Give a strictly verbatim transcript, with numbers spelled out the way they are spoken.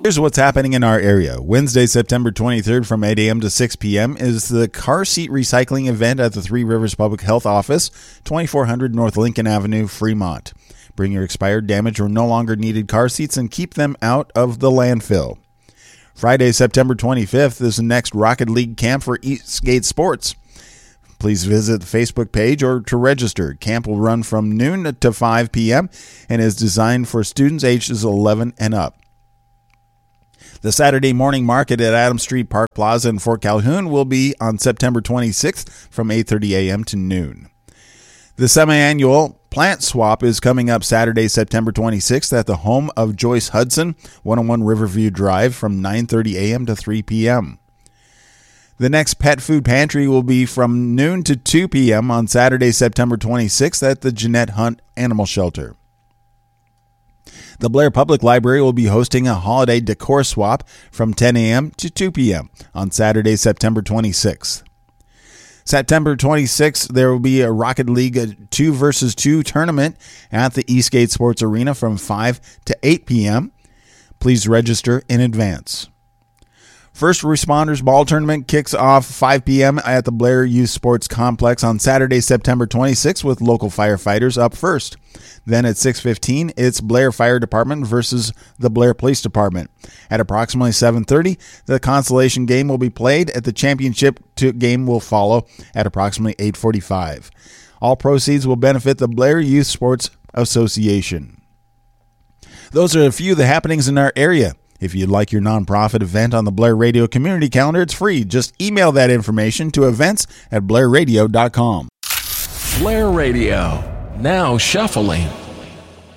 Here's what's happening in our area. Wednesday, September twenty-third from eight a.m. to six p.m. is the car seat recycling event at the Three Rivers Public Health Office, twenty-four hundred North Lincoln Avenue, Fremont. Bring your expired, damaged, or no longer needed car seats and keep them out of the landfill. Friday, September twenty-fifth is the next Rocket League camp for Eastgate Sports. Please visit the Facebook page or to register. Camp will run from noon to five p.m. and is designed for students ages eleven and up. The Saturday morning market at Adams Street Park Plaza in Fort Calhoun will be on September twenty-sixth from eight thirty a.m. to noon. The semi-annual Plant Swap is coming up Saturday, September twenty-sixth at the home of Joyce Hudson, one oh one Riverview Drive from nine thirty a.m. to three p.m. The next Pet Food Pantry will be from noon to two p.m. on Saturday, September twenty-sixth at the Jeanette Hunt Animal Shelter. The Blair Public Library will be hosting a holiday decor swap from ten a.m. to two p.m. on Saturday, September twenty-sixth. September twenty-sixth, there will be a Rocket League two versus two tournament at the Eastgate Sports Arena from five to eight p.m. Please register in advance. First Responders Ball Tournament kicks off five p.m. at the Blair Youth Sports Complex on Saturday, September twenty-sixth with local firefighters up first. Then at six fifteen, it's Blair Fire Department versus the Blair Police Department. At approximately seven thirty, the consolation game will be played. At the championship game will follow at approximately eight forty-five. All proceeds will benefit the Blair Youth Sports Association. Those are a few of the happenings in our area. If you'd like your nonprofit event on the Blair Radio community calendar, it's free. Just email that information to events at blair radio dot com. Blair Radio, now shuffling.